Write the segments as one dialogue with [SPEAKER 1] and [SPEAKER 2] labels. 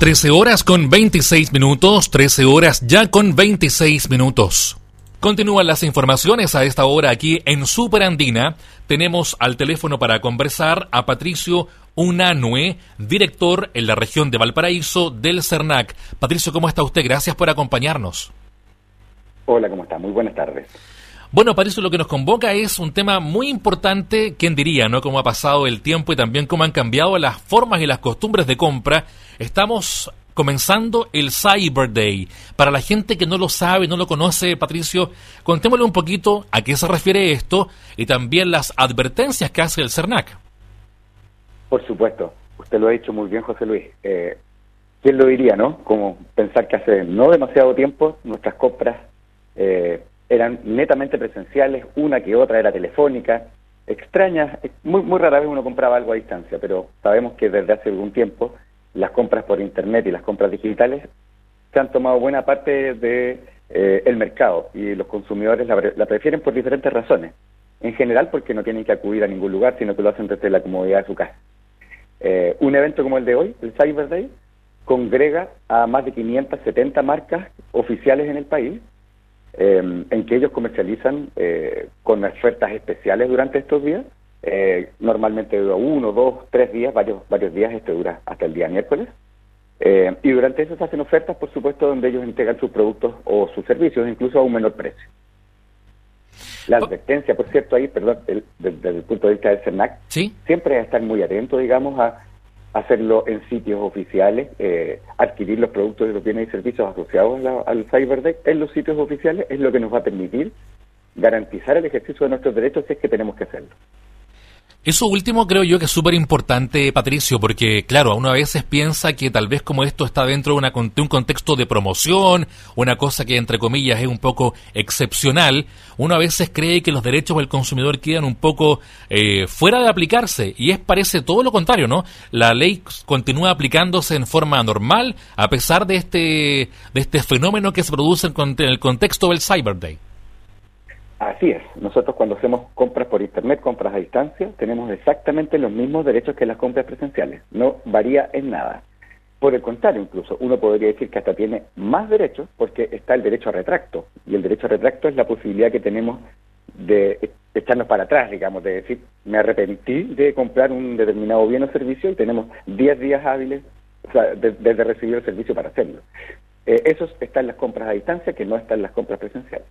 [SPEAKER 1] 13 horas con 26 minutos, 13 horas ya con 26 minutos. Continúan las informaciones a esta hora aquí en Super Andina. Tenemos al teléfono para conversar a Patricio Unanue, director en la región de Valparaíso del CERNAC. Patricio, ¿cómo está usted? Gracias por acompañarnos.
[SPEAKER 2] Hola, ¿cómo está? Muy buenas tardes.
[SPEAKER 1] Bueno, Patricio, lo que nos convoca es un tema muy importante, ¿quién diría, no? Cómo ha pasado el tiempo y también cómo han cambiado las formas y las costumbres de compra. Estamos comenzando el Cyber Day. Para la gente que no lo sabe, no lo conoce, Patricio, contémosle un poquito a qué se refiere esto y también las advertencias que hace el CERNAC.
[SPEAKER 2] Por supuesto, usted lo ha dicho muy bien, José Luis. ¿Quién lo diría, no? Como pensar que hace no demasiado tiempo nuestras compras eran netamente presenciales, una que otra era telefónica, extrañas, muy rara vez uno compraba algo a distancia, pero sabemos que desde hace algún tiempo las compras por internet y las compras digitales se han tomado buena parte de el mercado y los consumidores la prefieren por diferentes razones. En general porque no tienen que acudir a ningún lugar, sino que lo hacen desde la comodidad de su casa. Un evento como el de hoy, el Cyber Day, congrega a más de 570 marcas oficiales en el país, en que ellos comercializan con ofertas especiales durante estos días. Normalmente dura 1, 2, 3 días, varios días, dura hasta el día miércoles. Y durante eso se hacen ofertas, por supuesto, donde ellos entregan sus productos o sus servicios, incluso a un menor precio. La advertencia, por cierto, ahí, desde el punto de vista del CERNAC,
[SPEAKER 1] ¿sí?
[SPEAKER 2] Siempre es estar muy atento, digamos, a hacerlo en sitios oficiales, adquirir los productos y los bienes y servicios asociados al Cyber Day en los sitios oficiales es lo que nos va a permitir garantizar el ejercicio de nuestros derechos si es que tenemos que hacerlo.
[SPEAKER 1] Eso último creo yo que es súper importante, Patricio, porque claro, uno a veces piensa que tal vez como esto está dentro de un contexto de promoción, una cosa que entre comillas es un poco excepcional, uno a veces cree que los derechos del consumidor quedan un poco fuera de aplicarse y parece todo lo contrario, ¿no? La ley continúa aplicándose en forma normal a pesar de este fenómeno que se produce en el contexto del Cyber Day.
[SPEAKER 2] Así es. Nosotros cuando hacemos compras por internet, compras a distancia, tenemos exactamente los mismos derechos que las compras presenciales. No varía en nada. Por el contrario, incluso, uno podría decir que hasta tiene más derechos porque está el derecho a retracto. Y el derecho a retracto es la posibilidad que tenemos de echarnos para atrás, digamos, de decir, me arrepentí de comprar un determinado bien o servicio y tenemos 10 días hábiles desde recibir el servicio para hacerlo. Eso está en las compras a distancia, que no está en las compras presenciales.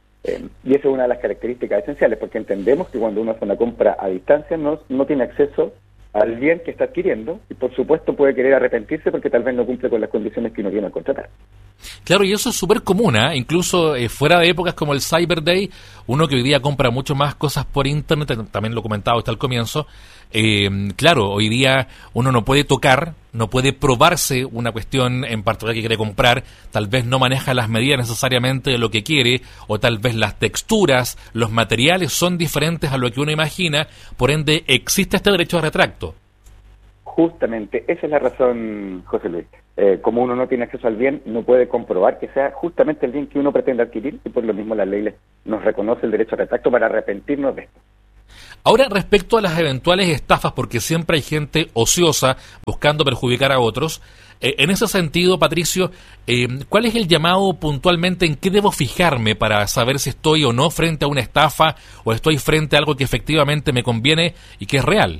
[SPEAKER 2] Y esa es una de las características esenciales, porque entendemos que cuando uno hace una compra a distancia no tiene acceso al bien que está adquiriendo y por supuesto puede querer arrepentirse porque tal vez no cumple con las condiciones que uno tiene al contratar.
[SPEAKER 1] Claro, y eso es súper común, incluso fuera de épocas como el Cyber Day, uno que hoy día compra mucho más cosas por internet, también lo comentaba hasta el comienzo, claro, hoy día uno no puede tocar, no puede probarse una cuestión en particular que quiere comprar, tal vez no maneja las medidas necesariamente de lo que quiere, o tal vez las texturas, los materiales son diferentes a lo que uno imagina, por ende existe este derecho a retracto.
[SPEAKER 2] Justamente, esa es la razón, José Luis. Como uno no tiene acceso al bien, no puede comprobar que sea justamente el bien que uno pretende adquirir y por lo mismo la ley nos reconoce el derecho a retracto para arrepentirnos de esto.
[SPEAKER 1] Ahora, respecto a las eventuales estafas, porque siempre hay gente ociosa buscando perjudicar a otros, en ese sentido, Patricio, ¿cuál es el llamado puntualmente en qué debo fijarme para saber si estoy o no frente a una estafa o estoy frente a algo que efectivamente me conviene y que es real?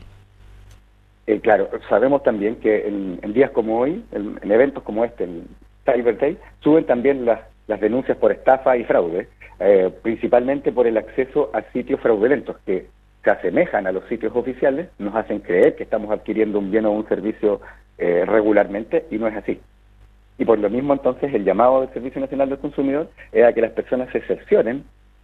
[SPEAKER 2] Claro, sabemos también que en días como hoy, en eventos como este, el Cyber Day, suben también las denuncias por estafa y fraude, principalmente por el acceso a sitios fraudulentos que se asemejan a los sitios oficiales, nos hacen creer que estamos adquiriendo un bien o un servicio regularmente y no es así. Y por lo mismo entonces el llamado del Servicio Nacional del Consumidor es a que las personas se cercioren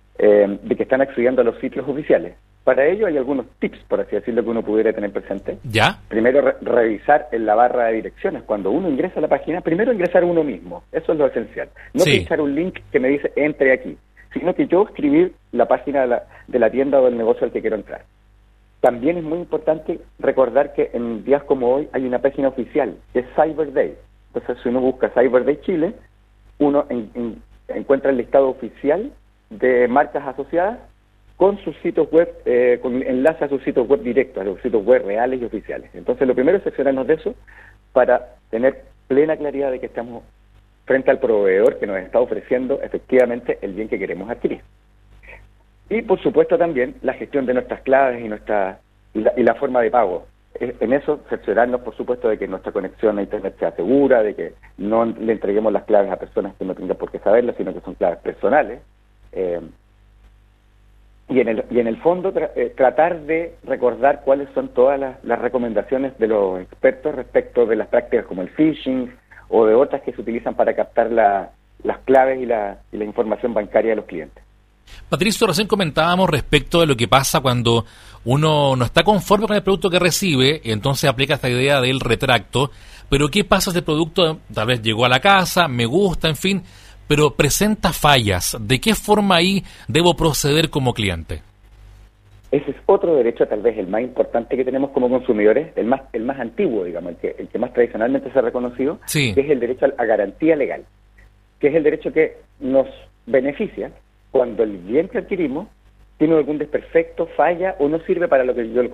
[SPEAKER 2] de que están accediendo a los sitios oficiales. Para ello hay algunos tips, por así decirlo, que uno pudiera tener presente.
[SPEAKER 1] ¿Ya?
[SPEAKER 2] Primero, revisar en la barra de direcciones. Cuando uno ingresa a la página, primero ingresar uno mismo. Eso es lo esencial. No pinchar un link que me dice entre aquí, sino que yo escribir la página de la tienda o del negocio al que quiero entrar. También es muy importante recordar que en días como hoy hay una página oficial, que es Cyber Day. Entonces, si uno busca Cyber Day Chile, uno encuentra el listado oficial de marcas asociadas con sus sitios web, con enlace a sus sitios web directos, a los sitios web reales y oficiales. Entonces, lo primero es seccionarnos de eso para tener plena claridad de que estamos frente al proveedor que nos está ofreciendo efectivamente el bien que queremos adquirir. Y por supuesto también la gestión de nuestras claves y la forma de pago. En eso cerciorarnos, por supuesto, de que nuestra conexión a Internet sea segura, de que no le entreguemos las claves a personas que no tengan por qué saberlas, sino que son claves personales. Y en el fondo tratar de recordar cuáles son todas las recomendaciones de los expertos respecto de las prácticas como el phishing o de otras que se utilizan para captar las claves y la información bancaria de los clientes.
[SPEAKER 1] Patricio, recién comentábamos respecto de lo que pasa cuando uno no está conforme con el producto que recibe y entonces aplica esta idea del retracto, pero ¿qué pasa si el producto tal vez llegó a la casa, me gusta, en fin, pero presenta fallas? ¿De qué forma ahí debo proceder como cliente?
[SPEAKER 2] Ese es otro derecho, tal vez el más importante que tenemos como consumidores, el más antiguo, digamos, el que más tradicionalmente se ha reconocido,
[SPEAKER 1] sí,
[SPEAKER 2] que es el derecho a garantía legal, que es el derecho que nos beneficia cuando el bien que adquirimos tiene algún desperfecto, falla o no sirve para lo que yo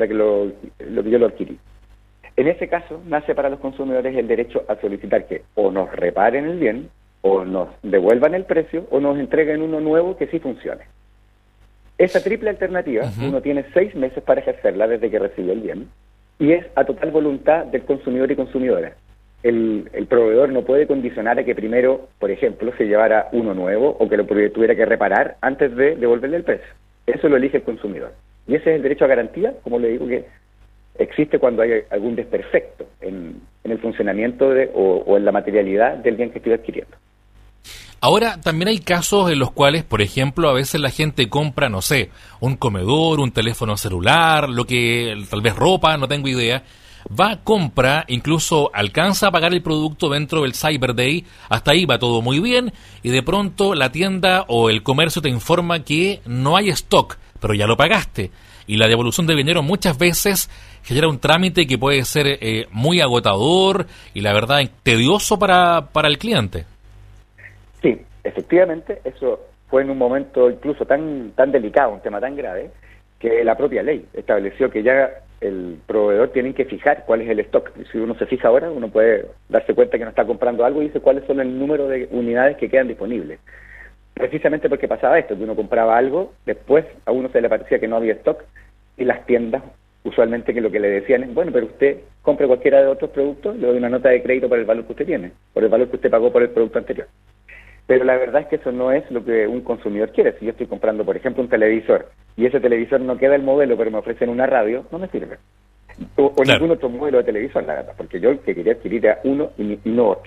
[SPEAKER 2] lo adquirí. En ese caso, nace para los consumidores el derecho a solicitar que o nos reparen el bien, o nos devuelvan el precio, o nos entreguen uno nuevo que sí funcione. Esa triple alternativa, uno tiene 6 meses para ejercerla desde que recibe el bien, y es a total voluntad del consumidor y consumidora. El proveedor no puede condicionar a que primero, por ejemplo, se llevara uno nuevo o que lo tuviera que reparar antes de devolverle el precio. Eso lo elige el consumidor. Y ese es el derecho a garantía, como le digo, que existe cuando hay algún desperfecto en el funcionamiento o en la materialidad del bien que estoy adquiriendo.
[SPEAKER 1] Ahora, también hay casos en los cuales, por ejemplo, a veces la gente compra, no sé, un comedor, un teléfono celular, tal vez ropa, no tengo idea. Va, compra, incluso alcanza a pagar el producto dentro del Cyber Day, hasta ahí va todo muy bien, y de pronto la tienda o el comercio te informa que no hay stock, pero ya lo pagaste. Y la devolución de dinero muchas veces genera un trámite que puede ser muy agotador y la verdad tedioso para el cliente.
[SPEAKER 2] Sí, efectivamente, eso fue en un momento incluso tan delicado, un tema tan grave, que la propia ley estableció que ya el proveedor tiene que fijar cuál es el stock. Si uno se fija ahora, uno puede darse cuenta que no está comprando algo y dice cuáles son el número de unidades que quedan disponibles. Precisamente porque pasaba esto, que uno compraba algo, después a uno se le parecía que no había stock y las tiendas, usualmente que lo que le decían es, bueno, pero usted compre cualquiera de otros productos, le doy una nota de crédito por el valor que usted tiene, por el valor que usted pagó por el producto anterior. Pero la verdad es que eso no es lo que un consumidor quiere. Si yo estoy comprando, por ejemplo, un televisor y ese televisor no queda el modelo, pero me ofrecen una radio, no me sirve. O claro, ningún otro modelo de televisor, la verdad, porque yo el que quería adquirir era uno y no otro.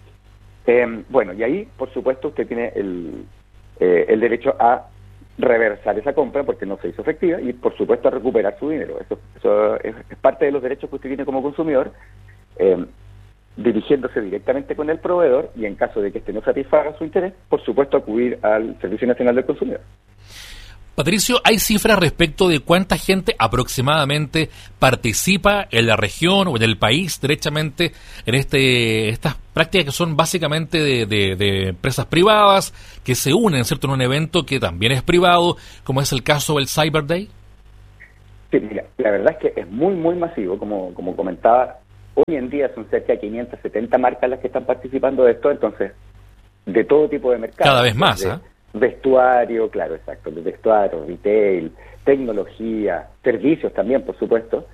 [SPEAKER 2] Bueno, y ahí, por supuesto, usted tiene el derecho a reversar esa compra porque no se hizo efectiva y, por supuesto, a recuperar su dinero. Eso es parte de los derechos que usted tiene como consumidor, dirigiéndose directamente con el proveedor y en caso de que éste no satisfaga su interés, por supuesto, acudir al Servicio Nacional del Consumidor.
[SPEAKER 1] Patricio, ¿hay cifras respecto de cuánta gente aproximadamente participa en la región o en el país derechamente en estas prácticas que son básicamente de empresas privadas que se unen, ¿cierto?, en un evento que también es privado, como es el caso del Cyber Day?
[SPEAKER 2] Sí, mira, la verdad es que es muy, muy masivo, como comentaba. Hoy en día son cerca de 570 marcas las que están participando de esto, entonces, de todo tipo de mercados.
[SPEAKER 1] Cada vez más, ¿ah?
[SPEAKER 2] Vestuario, claro, exacto, de vestuario, retail, tecnología, servicios también, por supuesto,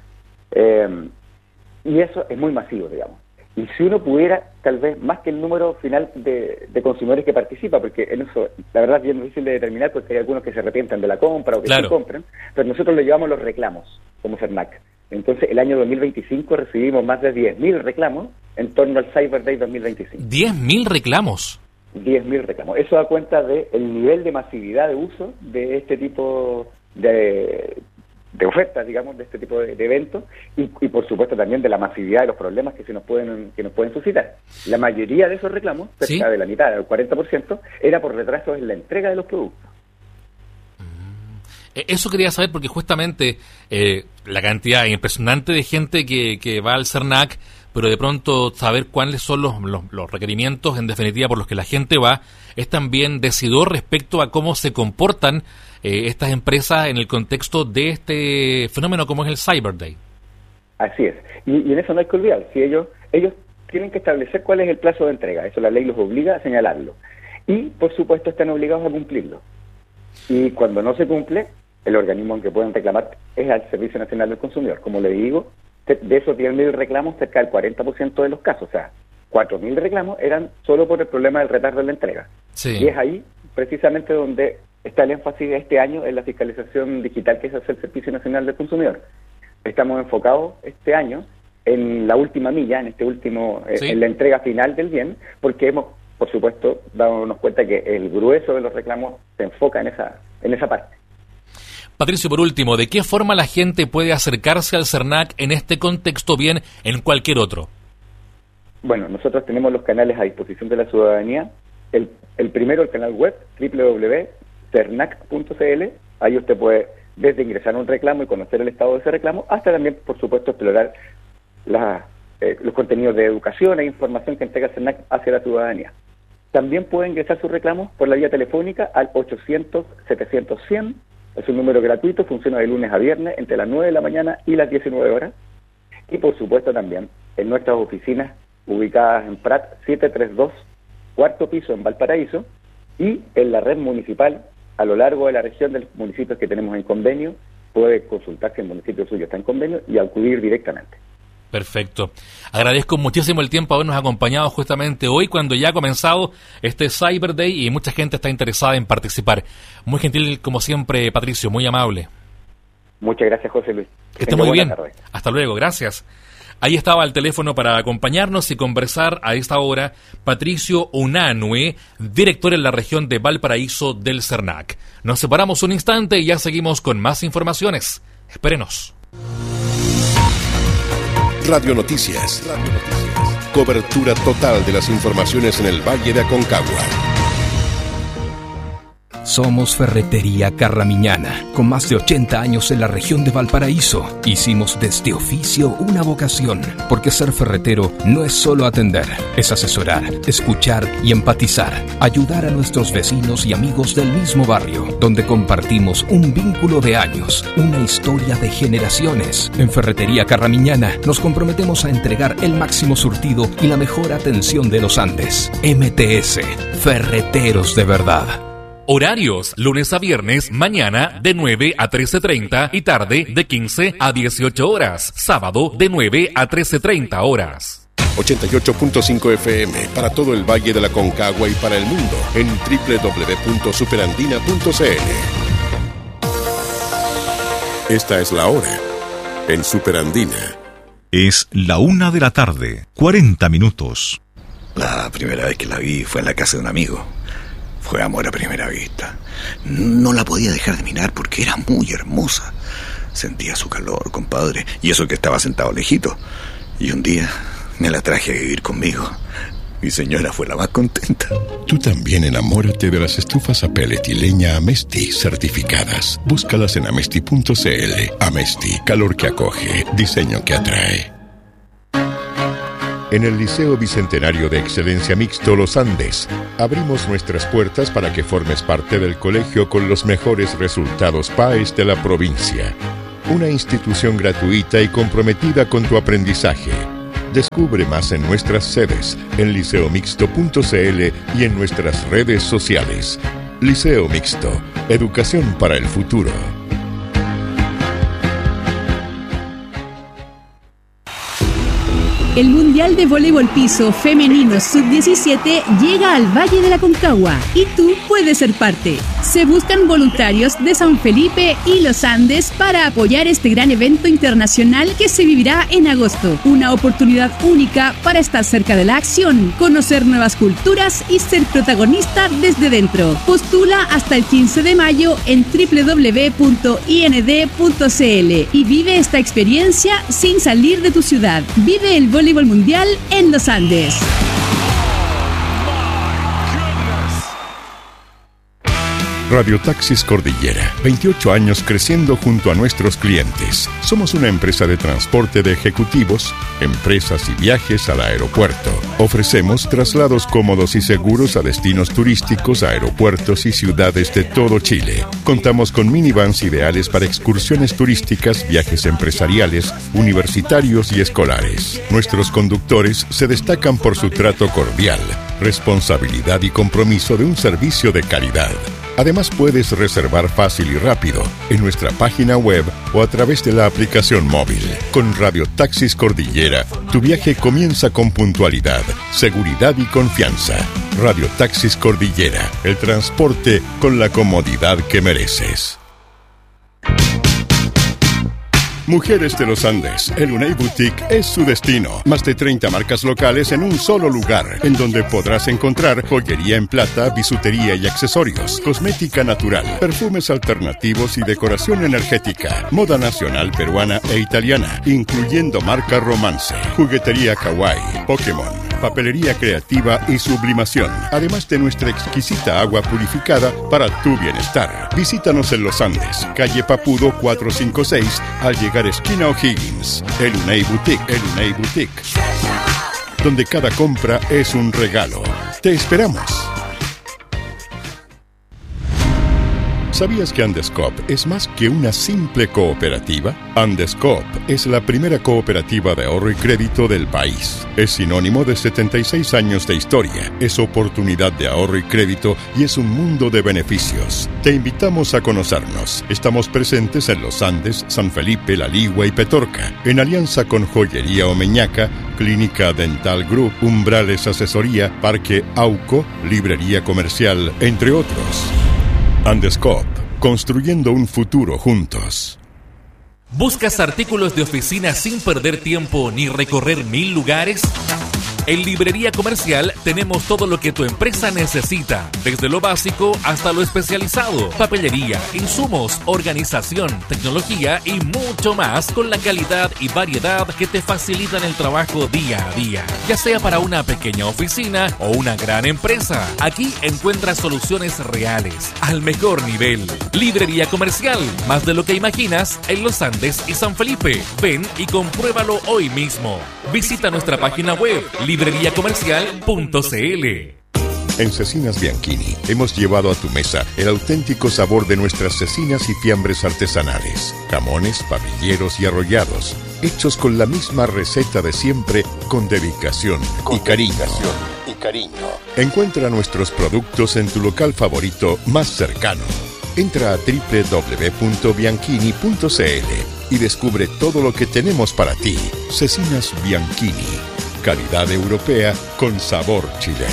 [SPEAKER 2] y eso es muy masivo, digamos. Y si uno pudiera, tal vez, más que el número final de consumidores que participa, porque en eso, la verdad, es bien difícil de determinar, porque hay algunos que se arrepienten de la compra o que
[SPEAKER 1] claro,
[SPEAKER 2] sí compran, pero nosotros le llevamos los reclamos, como CERNAC. Entonces, el año 2025 recibimos más de 10.000 reclamos en torno al Cyber Day 2025.
[SPEAKER 1] ¿10.000 reclamos?
[SPEAKER 2] 10.000 reclamos. Eso da cuenta del nivel de masividad de uso de este tipo de ofertas, digamos, de este tipo de eventos y por supuesto también de la masividad de los problemas que nos pueden suscitar. La mayoría de esos reclamos, cerca de la mitad, del 40%, era por retrasos en la entrega de los productos.
[SPEAKER 1] Eso quería saber porque justamente la cantidad impresionante de gente que va al CERNAC, pero de pronto saber cuáles son los requerimientos, en definitiva, por los que la gente va, es también decidor respecto a cómo se comportan estas empresas en el contexto de este fenómeno como es el Cyber Day.
[SPEAKER 2] Así es. Y en eso no hay que olvidar. Si ellos tienen que establecer cuál es el plazo de entrega. Eso la ley los obliga a señalarlo. Y, por supuesto, están obligados a cumplirlo. Y cuando no se cumple, el organismo en que pueden reclamar es al Servicio Nacional del Consumidor. Como le digo, de esos 10.000 reclamos, cerca del 40% de los casos, o sea, 4.000 reclamos eran solo por el problema del retardo en la entrega.
[SPEAKER 1] Sí.
[SPEAKER 2] Y es ahí precisamente donde está el énfasis de este año en la fiscalización digital que hace el Servicio Nacional del Consumidor. Estamos enfocados este año en la última milla, en este último, en la entrega final del bien, porque hemos, por supuesto, dándonos cuenta que el grueso de los reclamos se enfoca en esa parte.
[SPEAKER 1] Patricio, por último, ¿de qué forma la gente puede acercarse al CERNAC en este contexto, bien en cualquier otro?
[SPEAKER 2] Bueno, nosotros tenemos los canales a disposición de la ciudadanía. El primero, el canal web, www.cernac.cl. Ahí usted puede desde ingresar un reclamo y conocer el estado de ese reclamo, hasta también, por supuesto, explorar los contenidos de educación e información que entrega CERNAC hacia la ciudadanía. También puede ingresar sus reclamos por la vía telefónica al 800-700-100. Es un número gratuito, funciona de lunes a viernes entre las 9 de la mañana y las 19 horas. Y por supuesto también en nuestras oficinas ubicadas en Prat 732, cuarto piso en Valparaíso, y en la red municipal a lo largo de la región de los municipios que tenemos en convenio. Puede consultar si el municipio suyo está en convenio y acudir directamente.
[SPEAKER 1] Perfecto. Agradezco muchísimo el tiempo habernos acompañado justamente hoy cuando ya ha comenzado este Cyber Day y mucha gente está interesada en participar. Muy gentil como siempre, Patricio, muy amable.
[SPEAKER 2] Muchas gracias, José Luis.
[SPEAKER 1] Que esté muy bien. Hasta luego, gracias. Ahí estaba el teléfono para acompañarnos y conversar a esta hora Patricio Unanue, director en la región de Valparaíso del CERNAC. Nos separamos un instante y ya seguimos con más informaciones. Espérenos.
[SPEAKER 3] Radio Noticias. Cobertura total de las informaciones en el Valle de Aconcagua.
[SPEAKER 4] Somos Ferretería Carramiñana, con más de 80 años en la región de Valparaíso. Hicimos de este oficio una vocación, porque ser ferretero no es solo atender, es asesorar, escuchar y empatizar, ayudar a nuestros vecinos y amigos del mismo barrio, donde compartimos un vínculo de años, una historia de generaciones. En Ferretería Carramiñana nos comprometemos a entregar el máximo surtido y la mejor atención de los Andes. MTS, Ferreteros de verdad.
[SPEAKER 1] Horarios, lunes a viernes, mañana de 9 a 13:30 y tarde de 15 a 18 horas. Sábado de 9 a 13:30 horas.
[SPEAKER 3] 88.5 FM para todo el Valle de la Aconcagua y para el mundo en www.superandina.cl. Esta es la hora en Superandina.
[SPEAKER 5] Es la 1 de la tarde, 40 minutos.
[SPEAKER 6] La primera vez que la vi fue en la casa de un amigo. Fue amor a primera vista. No la podía dejar de mirar porque era muy hermosa. Sentía su calor, compadre, y eso que estaba sentado lejito. Y un día me la traje a vivir conmigo. Mi señora fue la más contenta.
[SPEAKER 3] Tú también enamórate de las estufas a pellet y leña Amesti certificadas. Búscalas en amesti.cl. Amesti, calor que acoge, diseño que atrae. En el Liceo Bicentenario de Excelencia Mixto Los Andes, abrimos nuestras puertas para que formes parte del colegio con los mejores resultados PAES de la provincia. Una institución gratuita y comprometida con tu aprendizaje. Descubre más en nuestras sedes, en liceomixto.cl y en nuestras redes sociales. Liceo Mixto, educación para el futuro.
[SPEAKER 7] El Mundial de Voleibol Piso Femenino Sub-17 llega al Valle de la Aconcagua y tú puedes ser parte. Se buscan voluntarios de San Felipe y Los Andes para apoyar este gran evento internacional que se vivirá en agosto. Una oportunidad única para estar cerca de la acción, conocer nuevas culturas y ser protagonista desde dentro. Postula hasta el 15 de mayo en www.ind.cl y vive esta experiencia sin salir de tu ciudad. Vive el voleibol mundial en Los Andes.
[SPEAKER 3] Radio Taxis Cordillera, 28 años creciendo junto a nuestros clientes. Somos una empresa de transporte de ejecutivos, empresas y viajes al aeropuerto. Ofrecemos traslados cómodos y seguros a destinos turísticos, aeropuertos y ciudades de todo Chile. Contamos con minivans ideales para excursiones turísticas, viajes empresariales, universitarios y escolares. Nuestros conductores se destacan por su trato cordial, responsabilidad y compromiso de un servicio de calidad. Además, puedes reservar fácil y rápido en nuestra página web o a través de la aplicación móvil. Con Radio Taxis Cordillera, tu viaje comienza con puntualidad, seguridad y confianza. Radio Taxis Cordillera, el transporte con la comodidad que mereces. Mujeres de los Andes, el Unay Boutique es su destino. Más de 30 marcas locales en un solo lugar, en donde podrás encontrar joyería en plata, bisutería y accesorios, cosmética natural, perfumes alternativos y decoración energética, moda nacional peruana e italiana, incluyendo marca Romance, juguetería kawaii, Pokémon, papelería creativa y sublimación, además de nuestra exquisita agua purificada para tu bienestar. Visítanos en Los Andes, calle Papudo 456, al llegar esquina O'Higgins. El Unay Boutique, donde cada compra es un regalo. Te esperamos. ¿Sabías que Andescoop es más que una simple cooperativa? Andescoop es la primera cooperativa de ahorro y crédito del país. Es sinónimo de 76 años de historia. Es oportunidad de ahorro y crédito y es un mundo de beneficios. Te invitamos a conocernos. Estamos presentes en Los Andes, San Felipe, La Ligua y Petorca. En alianza con Joyería Omeñaca, Clínica Dental Group, Umbrales Asesoría, Parque Auco, Librería Comercial, entre otros. Andescoop, construyendo un futuro juntos.
[SPEAKER 1] ¿Buscas artículos de oficina sin perder tiempo ni recorrer 1000 lugares? En Librería Comercial tenemos todo lo que tu empresa necesita, desde lo básico hasta lo especializado, papelería, insumos, organización, tecnología y mucho más, con la calidad y variedad que te facilitan el trabajo día a día. Ya sea para una pequeña oficina o una gran empresa, aquí encuentras soluciones reales, al mejor nivel. Librería Comercial, más de lo que imaginas, en Los Andes y San Felipe. Ven y compruébalo hoy mismo. Visita nuestra página web libreriacomercial.cl.
[SPEAKER 3] En Cecinas Bianchini hemos llevado a tu mesa el auténtico sabor de nuestras cecinas y fiambres artesanales, jamones, papilleros y arrollados, hechos con la misma receta de siempre, con dedicación y cariño. Encuentra nuestros productos en tu local favorito más cercano. Entra a www.bianchini.cl y descubre todo lo que tenemos para ti. Cecinas Bianchini, calidad europea con sabor chileno.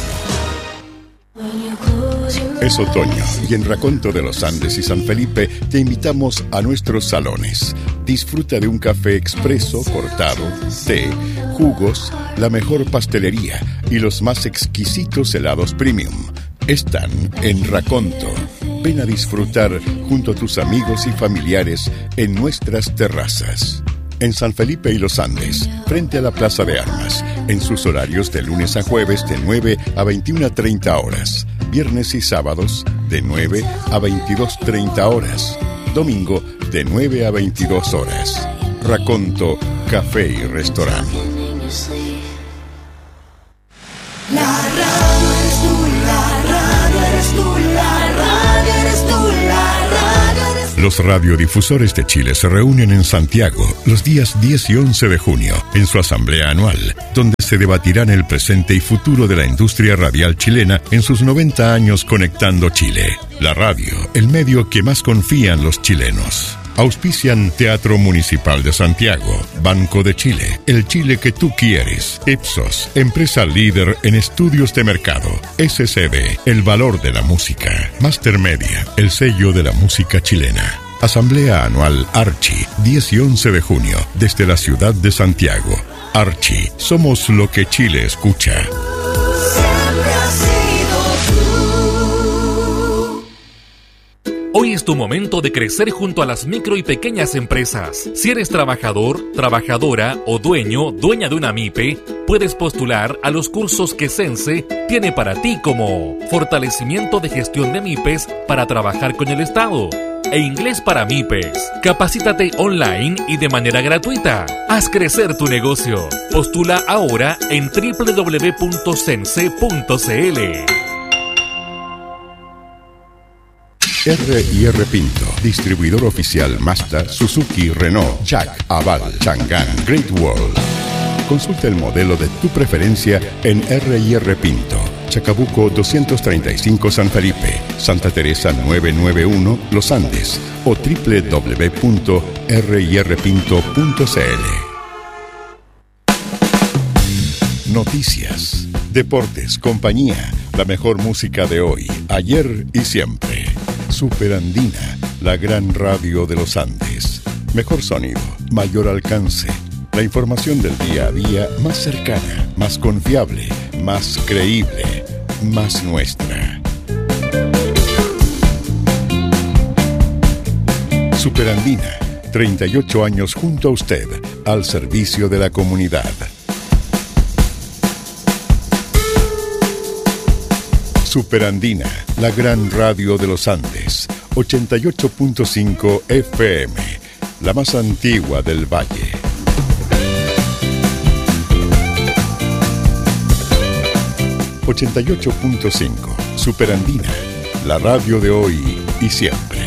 [SPEAKER 3] Es otoño y en Raconto de los Andes y San Felipe te invitamos a nuestros salones. Disfruta de un café expreso, cortado, té, jugos, la mejor pastelería y los más exquisitos helados premium. Están en Raconto. Ven a disfrutar junto a tus amigos y familiares en nuestras terrazas. En San Felipe y Los Andes, frente a la Plaza de Armas, en sus horarios de lunes a jueves de 9 a 21:30 horas, viernes y sábados de 9 a 22:30 horas, domingo de 9 a 22 horas. Raconto, café y restaurante.
[SPEAKER 8] La radio eres tú, la radio eres tú, la radio eres tú, la radio eres tú.
[SPEAKER 3] Los radiodifusores de Chile se reúnen en Santiago los días 10 y 11 de junio en su asamblea anual, donde se debatirán el presente y futuro de la industria radial chilena en sus 90 años conectando Chile. La radio, el medio que más confían los chilenos. Auspician Teatro Municipal de Santiago, Banco de Chile, el Chile que tú quieres, Ipsos, empresa líder en estudios de mercado, SCB, el valor de la música, Master Media, el sello de la música chilena. Asamblea Anual Archi, 10 y 11 de junio, desde la ciudad de Santiago. Archi, somos lo que Chile escucha.
[SPEAKER 1] Hoy tu momento de crecer junto a las micro y pequeñas empresas. Si eres trabajador, trabajadora o dueña de una MIPE, puedes postular a los cursos que Sense tiene para ti, como fortalecimiento de gestión de MIPES para trabajar con el Estado e inglés para MIPES. Capacítate online y de manera gratuita. Haz crecer tu negocio. Postula ahora en www.sense.cl.
[SPEAKER 3] R&R Pinto, distribuidor oficial Mazda, Suzuki, Renault, Jack, Aval, Chang'an, Great Wall. Consulta el modelo de tu preferencia en R&R Pinto, Chacabuco 235 San Felipe, Santa Teresa 991 Los Andes o www.rrpinto.cl. Noticias, deportes, compañía, la mejor música de hoy, ayer y siempre. Super Andina, la gran radio de los Andes. Mejor sonido, mayor alcance. La información del día a día más cercana, más confiable, más creíble, más nuestra. Super Andina, 38 años junto a usted, al servicio de la comunidad. Super Andina, la gran radio de los Andes, 88.5 FM, la más antigua del valle. ...88.5... Super Andina, la radio de hoy y siempre.